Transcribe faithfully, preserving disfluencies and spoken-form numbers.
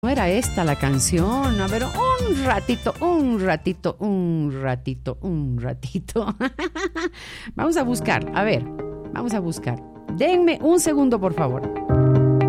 No era esta la canción, a ver, un ratito, un ratito, un ratito, un ratito. Vamos a buscar, a ver, vamos a buscar. Denme un segundo, por favor.